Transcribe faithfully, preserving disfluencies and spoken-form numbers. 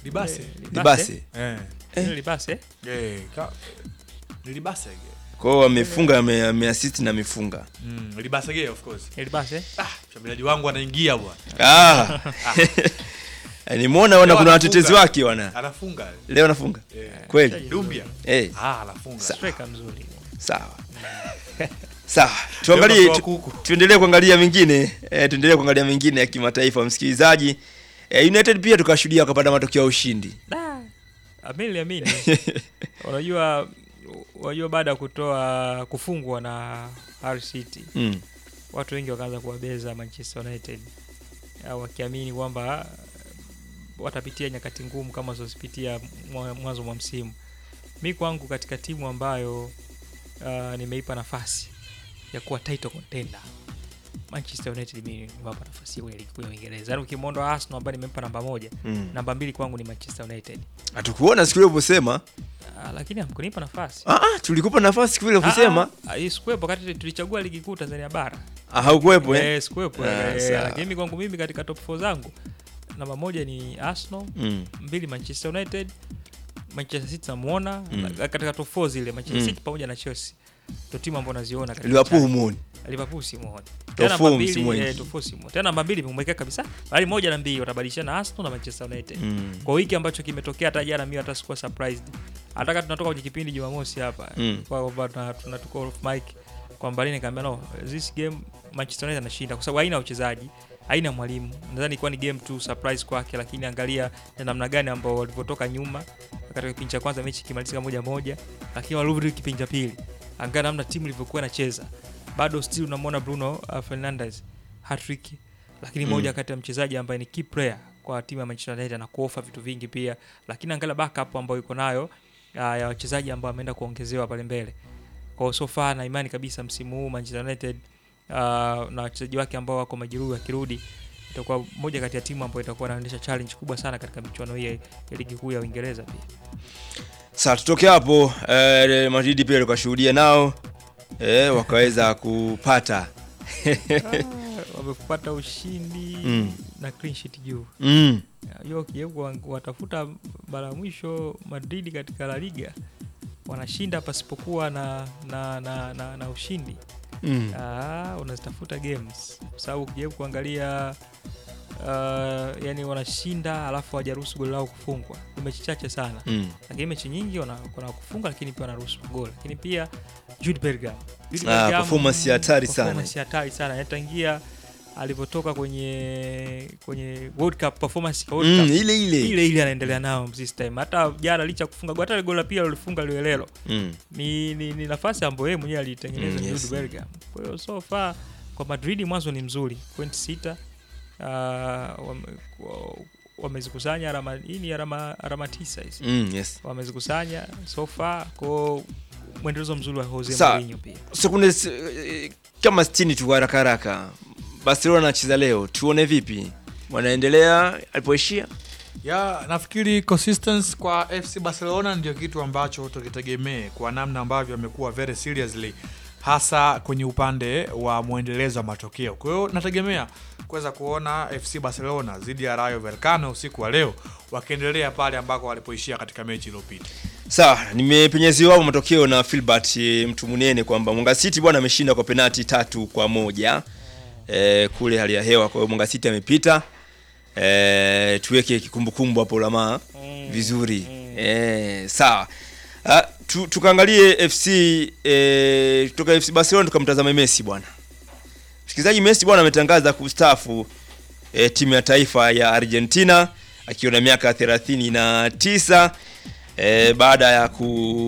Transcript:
Libase. Libase. Eh. Eh. Libase. Eh, ka Libase. Kwa hiyo amefunga ameassist na mifunga. Mm, Libase gay of course. Libase. Ah, mshambuliaji wangu anaingia bwana. Ah. Nimeona wana kuna watetezi wake wana. Anafunga. Leo anafunga. Eh. Kweli. Dumbia. Eh. Ah, anafunga. Striker mzuri. Sawa. Sawa. Tuangalie tu, tuendelee kuangalia mengine. Eh, tuendelee kuangalia mengine ya kimataifa msikilizaji. Eh, United pia tukashuhudia kupata matokeo ya ushindi. Da. Amini amini. Unajua wajua baada ya kutoa kufungwa na Hull City. Mm. Watu wengi wakaanza kuwabeza Manchester United. Au wakiamini kwamba watapitia nyakati ngumu kama zilizopitia mwanzo mwa msimu. Mimi kwangu katika timu ambayo uh, nimeipa nafasi ya kuwa title contender, Manchester United mimi nimewapa nafasi ya ligi kuu ya Uingereza. Yaani ukimwondoa Arsenal ambaye nimempa namba moja, mm. namba mbili kwangu ni Manchester United. Hatukuona siku ile uliposema. Ah, lakini hamkunipa nafasi. Ah ah, tulikupa nafasi siku ile uliposema. Ah, ah, sikuwepo wakati tulichagua ligi kuu Tanzania bara. Ah, haukuwepo eh? Eh, sikuwepo. Ah, eh, lakini kwangu mimi katika top four zangu namba moja ni Arsenal, mm. mbili Manchester United, Manchester City namuona, mm. katika top four zile Manchester mm. City pamoja na Chelsea. Ndio timu ambazo naziona katika Liverpool muone. Liverpool simuone. Tena namba mbili eh, top four simuone. Tena namba mbili nimemweka kabisa. Bali moja na mbili watabadilishana Arsenal na Manchester United. Mm. Kwa wiki ambacho kimetokea hata jana mimi hata sikuwa surprised. Hata tunatoka kwenye kipindi Jumamosi hapa mm. kwa kwamba tunatuka off mic kwamba lini kaambia no this game Manchester United anashinda kwa sababu haina uchezaji, haina mwalimu. Nadhani ilikuwa ni game tu surprise kwake, lakini angalia namna gani ambao walipotoka nyuma katika kipindi cha kwanza mechi kimalizika moja moja, lakini walirudi kipindi cha pili. Angalia namna timu ilivyokuwa inacheza. Bado still unamwona Bruno uh, Fernandes hat-trick, lakini mm. moja kati ya mchezaji ambaye ni key player kwa timu ya Manchester United na kuofa vitu vingi pia, lakini angalia backup ambayo iko nayo uh, ya wachezaji ambao wameenda kuongezewa pale mbele. Kwa so far na imani kabisa msimu huu Manchester United uh, na wachezaji wake ambao wako majeruhi akirudi itakuwa moja kati ya timu ambayo itakuwa inaendesha challenge kubwa sana katika michuano hii ya ligi kuu ya Uingereza pia. Sasa tutoke hapo eh, Madrid pia tukashuhudia nao eh, wakaweza kupata ah, wamepata ushindi mm. na clean sheet juu. Mm. Hiyo kiego watafuta mara mwisho Madrid katika La Liga wanashinda pasipokuwa na na na na, na ushindi. Mm. Ah, unazitafuta games. Kwa sababu ukijaribu kuangalia uh, yani wanashinda alafu hawajaruhusu goli lao kufungwa. Ni mechi chache sana. Mm. Lakini mechi nyingi wana kufunga lakini pia wanaruhusu goli. Lakini pia Jude Bellingham. Jude Bellingham ah, performance hatari sana. Performance hatari sana. Yatangia alipotoka kwenye kwenye World Cup performance kwa World Cup. Mm, ile ile. Ile ile anaendelea nao this time. Hata jana licha kufunga goli hata goli pia alifunga Lelelo. Mm. Ni, ni ni nafasi ambayo yeye mwenyewe alitengeneza mm, Jude yes. Bellingham. Kwa hiyo so far kwa Madrid mwanzo ni mzuri. Point sita uh, wamezikusanya alama hii alama alama tisa hizi. Mm, yes. Wamezikusanya so far kwa mwendelezo mzuri wa Jose Mourinho pia. Sekunde kama sitini tu haraka haraka. Barcelona anacheza leo, tuone vipi wanaendelea alipoishia. Ya nafikiri consistency kwa F C Barcelona ndio kitu ambacho tukitegemee kwa namna ambavyo wamekuwa very seriously hasa kwenye upande wa muendelezo wa matokeo. Kwa hiyo nategemea kuweza kuona F C Barcelona dhidi ya Rayo Vallecano usiku wa leo wakiendelea pale ambako walipoishia katika mechi iliyopita. Sawa, nimepenyeziwa matokeo na Philbert mtu munene kwamba Mwanga City bwana ameshinda kwa penalti tatu kwa moja. Eh, kule hali ya hewa, kwa hiyo Mwanga City amepita. Eh, tuweke kikumbukumbu hapo lama vizuri. Eh, sawa. Ah, tu, tukaangalie F C eh kutoka F C Barcelona tukamtazama Messi bwana. Msikilizaji, Messi bwana ametangaza kustaafu eh, timu ya taifa ya Argentina akiwa na miaka thelathini na tisa eh, baada ya ku